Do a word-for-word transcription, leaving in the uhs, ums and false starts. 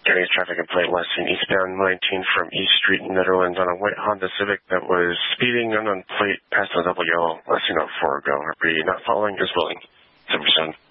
Getting a traffic complaint last seen eastbound nineteen from East Street, Netherlands, on a white Honda Civic that was speeding unknown plate past the double yellow. Last seen not four ago. Are we not following? Just willing. seven percent.